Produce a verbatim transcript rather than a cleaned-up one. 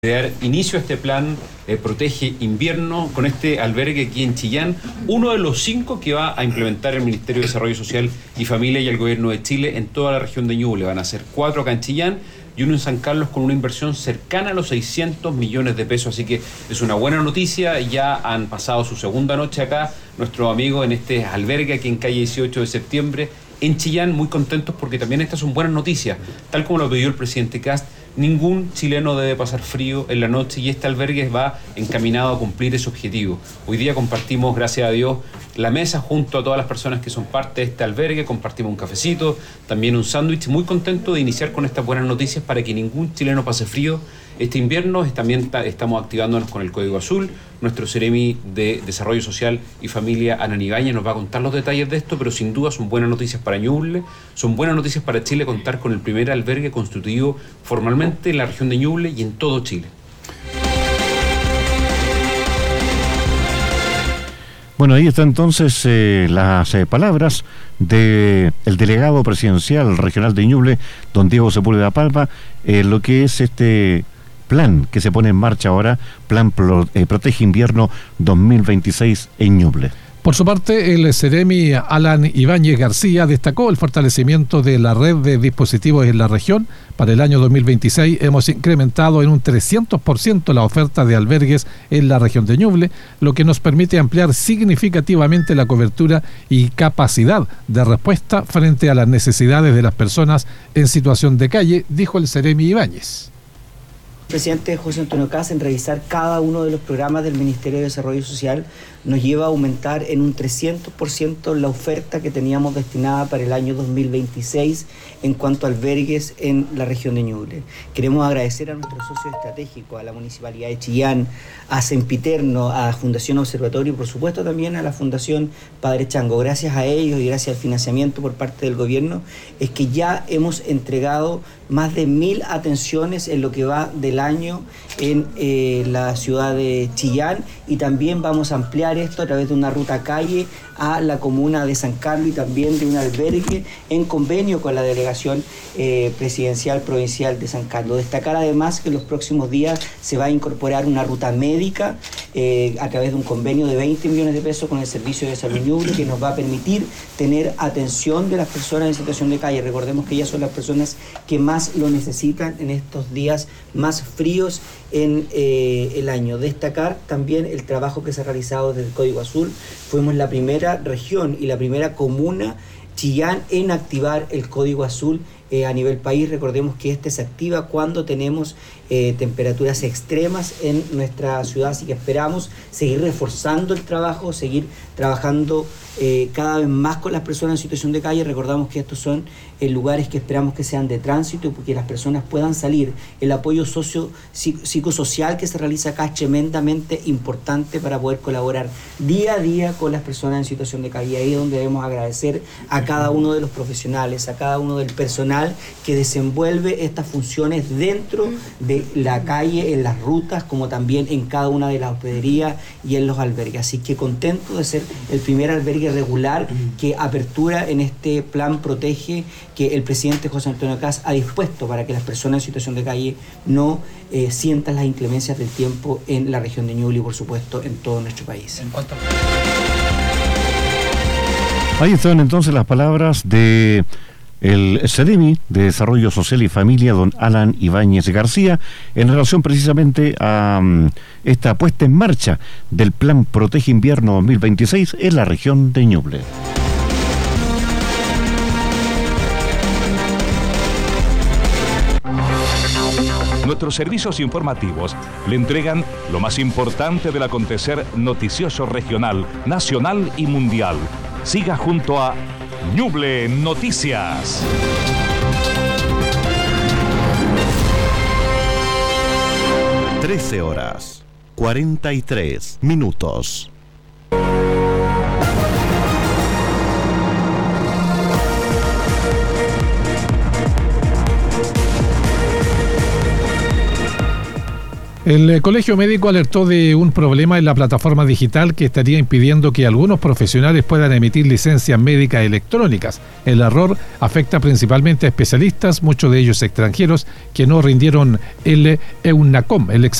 de dar inicio a este plan eh, Protege Invierno con este albergue aquí en Chillán, uno de los cinco que va a implementar el Ministerio de Desarrollo Social y Familia y el Gobierno de Chile en toda la región de Ñuble. Van a ser cuatro acá en Chillán y uno en San Carlos con una inversión cercana a los seiscientos millones de pesos, así que es una buena noticia. Ya han pasado su segunda noche acá nuestros amigos en este albergue aquí en calle dieciocho de septiembre en Chillán, muy contentos porque también estas son buenas noticias, tal como lo pidió el presidente Kast. Ningún chileno debe pasar frío en la noche y este albergue va encaminado a cumplir ese objetivo. Hoy día compartimos, gracias a Dios, la mesa junto a todas las personas que son parte de este albergue, compartimos un cafecito, también un sándwich, muy contento de iniciar con estas buenas noticias para que ningún chileno pase frío este invierno. También estamos activándonos con el Código Azul. Nuestro Seremi de Desarrollo Social y Familia, Ana Ibáñez, nos va a contar los detalles de esto, pero sin duda son buenas noticias para Ñuble, son buenas noticias para Chile contar con el primer albergue constituido formalmente en la región de Ñuble y en todo Chile. Bueno, ahí están entonces eh, las eh, palabras del delegado presidencial regional de Ñuble, don Diego Sepúlveda Palma, eh, lo que es este plan que se pone en marcha ahora, Plan Pro, eh, Protege Invierno dos mil veintiséis en Ñuble. Por su parte, el Seremi Alan Ibáñez García destacó el fortalecimiento de la red de dispositivos en la región. Para el año dos mil veintiséis hemos incrementado en un trescientos por ciento la oferta de albergues en la región de Ñuble, lo que nos permite ampliar significativamente la cobertura y capacidad de respuesta frente a las necesidades de las personas en situación de calle, dijo el Seremi Ibáñez. El presidente José Antonio Kast, en revisar cada uno de los programas del Ministerio de Desarrollo Social, nos lleva a aumentar en un trescientos por ciento la oferta que teníamos destinada para el año dos mil veintiséis en cuanto a albergues en la región de Ñuble. Queremos agradecer a nuestros socios estratégicos, a la Municipalidad de Chillán, a Sempiterno, a Fundación Observatorio y por supuesto también a la Fundación Padre Chango. Gracias a ellos y gracias al financiamiento por parte del gobierno es que ya hemos entregado más de mil atenciones en lo que va del año en eh, la ciudad de Chillán, y también vamos a ampliar esto a través de una ruta calle a la comuna de San Carlos y también de un albergue en convenio con la delegación eh, presidencial provincial de San Carlos. Destacar además que en los próximos días se va a incorporar una ruta médica eh, a través de un convenio de veinte millones de pesos con el Servicio de Salud Ñuble, que nos va a permitir tener atención de las personas en situación de calle. Recordemos que ellas son las personas que más lo necesitan en estos días más fríos en eh, el año. Destacar también el trabajo que se ha realizado desde el Código Azul. Fuimos la primera región y la primera comuna, Chillán, en activar el Código Azul eh, a nivel país. Recordemos que este se activa cuando tenemos eh, temperaturas extremas en nuestra ciudad, así que esperamos seguir reforzando el trabajo, seguir trabajando eh, cada vez más con las personas en situación de calle. Recordamos que estos son eh, lugares que esperamos que sean de tránsito, porque las personas puedan salir. El apoyo socio, psicosocial que se realiza acá es tremendamente importante para poder colaborar día a día con las personas en situación de calle. Ahí es donde debemos agradecer a cada uno de los profesionales, a cada uno del personal que desenvuelve estas funciones dentro de la calle, en las rutas, como también en cada una de las hospederías y en los albergues. Así que contento de ser el primer albergue regular que apertura en este plan Protege, que el presidente José Antonio Kast ha dispuesto para que las personas en situación de calle no eh, sientan las inclemencias del tiempo en la región de Ñuble y por supuesto en todo nuestro país. Ahí están entonces las palabras de el Seremi de Desarrollo Social y Familia, don Alan Ibáñez García, en relación precisamente a um, esta puesta en marcha del Plan Protege Invierno dos mil veintiséis en la región de Ñuble. Nuestros servicios informativos le entregan lo más importante del acontecer noticioso regional, nacional y mundial. Siga junto a Ñuble Noticias. trece horas, cuarenta y tres minutos. El eh, Colegio Médico alertó de un problema en la plataforma digital que estaría impidiendo que algunos profesionales puedan emitir licencias médicas electrónicas. El error afecta principalmente a especialistas, muchos de ellos extranjeros, que no rindieron el EUNACOM, el examen